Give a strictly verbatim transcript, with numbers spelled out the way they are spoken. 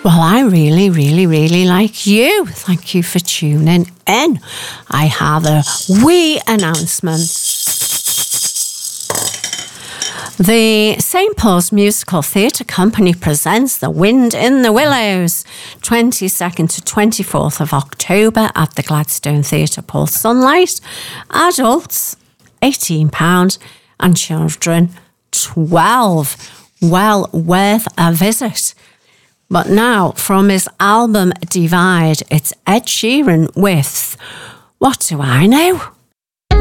Well, I really, really, really like you. Thank you for tuning in. I have a wee announcement. The Saint Paul's Musical Theatre Company presents The Wind in the Willows, twenty-second to twenty-fourth of October at the Gladstone Theatre, Paul Sunlight. Adults, eighteen pounds, and children, twelve pounds. Well worth a visit. But now, from his album Divide, it's Ed Sheeran with What Do I Know?